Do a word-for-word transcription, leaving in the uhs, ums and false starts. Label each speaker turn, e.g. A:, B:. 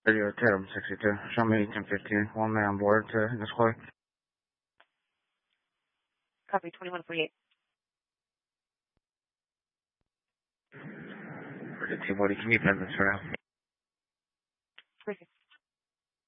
A: Radio Tatum sixty-two. Show me ten fifteen. One man on board to display.
B: Copy twenty-one forty-eight.
A: Radio T-Body, can you bend this for now?